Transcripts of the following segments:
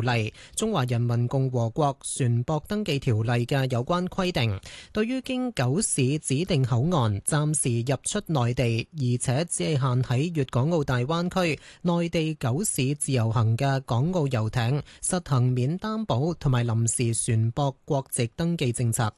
例、中華人民共和國船舶登記條例嘅有關規定，對於經九市指定口岸暫時入出內地，而且只係限喺粵港澳大灣區內地九市自由行嘅港澳遊艇，實行免擔保同埋臨時船舶國籍登記政策。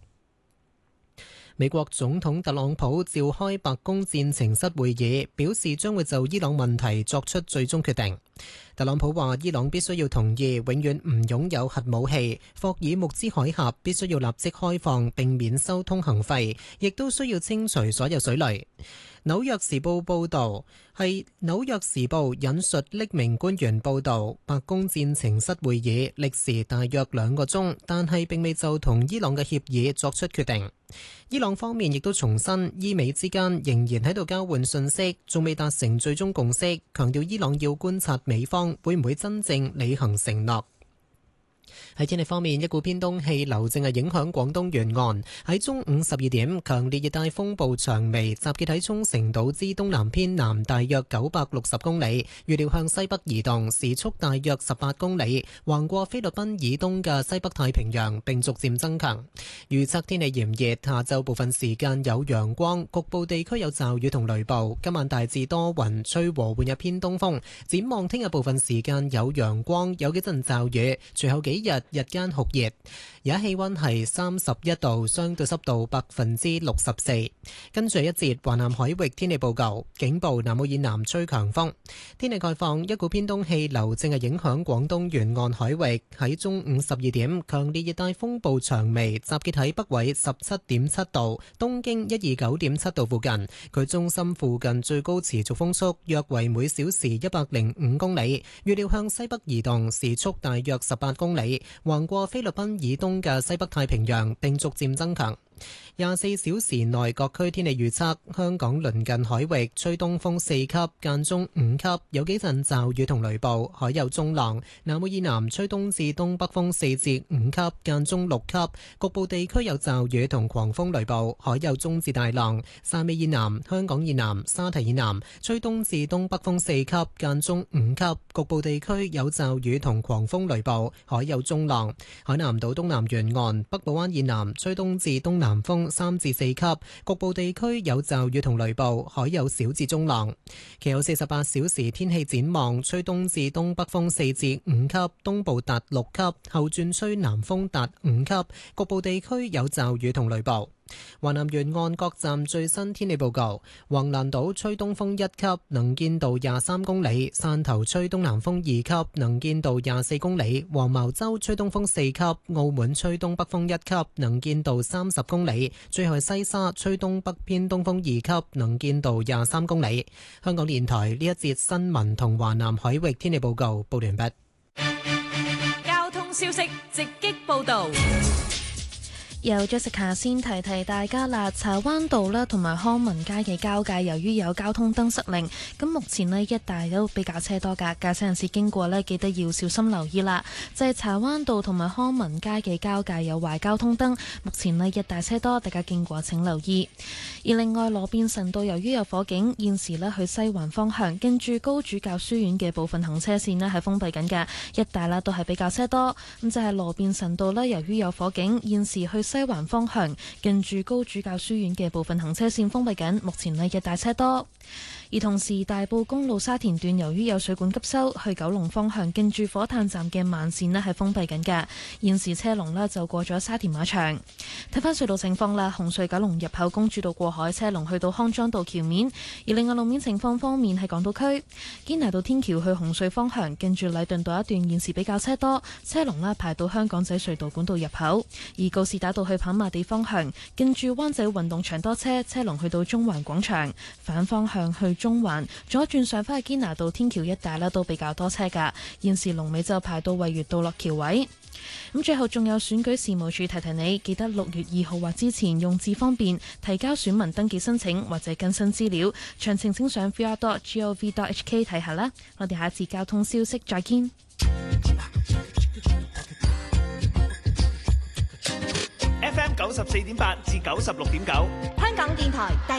美國總統特朗普召開白宮戰情室會議，表示將會就伊朗問題作出最終決定。特朗普話，伊朗必須要同意永遠唔擁有核武器，霍爾木茲海峽必須要立即開放並免收通行費，亦都需要清除所有水雷。紐約時報報導，係紐約時報引述匿名官員報導，白宮戰情室會議歷時大約2個鐘，但係並未就同伊朗嘅協議作出決定。伊朗方面亦都重申，伊美之間仍然喺度交換信息，仲未達成最終共識，強調伊朗要觀察美方會唔會真正履行承諾。喺天氣方面，一股偏東氣流正係影響廣東沿岸。喺中午12點，強烈熱帶風暴長眉集結喺沖繩島之東南偏南大約960公里，預料向西北移動，時速大約18公里，橫過菲律賓以東嘅西北太平洋，並逐漸增強。預測天氣炎熱，下晝部分時間有陽光，局部地區有驟雨同雷暴。今晚大致多雲，吹和緩一偏東風。展望聽日部分時間有陽光，有幾陣驟雨，隨後幾日間酷熱，而家氣溫係31度，相對濕度64%。跟住一節華南海域天氣報告，警報南澳以南吹強風。天氣概況，一股偏東氣流正係影響廣東沿岸海域。喺中午12點，強烈熱帶風暴長眉集結喺北緯17.7度、東經129.7度附近。佢中心附近最高持續風速約為每小時105公里，預料向西北移動，時速大約18公里。橫過菲律賓以東嘅西北太平洋，並逐漸增強。24小時內各區天氣預測：香港鄰近海域吹東風4級，間中5級，有幾陣驟雨同雷暴，海有中浪。南澳以南吹東至東北風4至5級，間中6級，局部地區有驟雨同狂風雷暴，海有中至大浪。汕尾以南、香港以南、沙堤以南吹東至東北風4級，間中5級，局部地區有驟雨同狂風雷暴，海有中浪。海南島東南沿岸、北部灣以南吹東至東南風3至4級，局部地區有驟雨同雷暴，海有小至中浪。其後48小時天氣展望，吹東至東北風4至5級，東部達6級，後轉吹南風達5級，局部地區有驟雨同雷暴。華南沿岸各站最新天氣報告：橫瀾島吹東風1級，能見度23公里；汕頭吹東南風2級，能見度24公里；黃茅洲吹東風4級，澳門吹東北風1級，能見度30公里；最後西沙吹東北偏東風2級，能見度23公里。香港電台呢一節新聞同華南海域天氣報告報完畢。 交通消息直擊報道。 由 Jessica 先提提大家啦，柴灣道啦同埋康文街嘅交界，由於有交通燈失靈，咁目前呢一帶都比較車多噶，駕駛人士經過呢記得要小心留意啦。就係柴灣道同埋康文街嘅交界有壞交通燈，目前呢一帶車多，大家經過請留意。而另外羅便臣道由於有火警，現時呢去西環方向跟住高主教書院嘅部分行車線呢係封閉緊嘅，一帶啦都係比較車多。咁就係羅便臣道呢，由於有火警，現時去西環方向近住高主教書院嘅部分行車線封閉緊，目前呢一帶車多。而同時大埔公路沙田段由於有水管急修，去九龍方向近住火炭站嘅慢線呢係封閉緊嘅，現時車龍呢就過咗沙田馬場。睇返隧道情況啦，紅隧九龍入口公主道過海車龍去到康莊道橋面，而另外路面情況方面係港島區堅拿道天橋去紅隧方向近住禮頓道一段現時比較車多，車龍呢排到香港仔隧道管道入口。而告士打道去跑馬地方向近住灣仔運動場多車，車龍去到中環廣場，反方向去中環左轉上返去堅拿道天橋一帶呢都比較多車噶，現時龍尾就排到惠悅道落橋位。咁最後仲有選舉事務處提提你，記得6月2號或之前用智方便提交選民登記申請或者更新資料，詳情請上 vr.gov.hk 睇下啦。我哋下一次交通消息再見。 FM 94.8至96.9， 香港電台第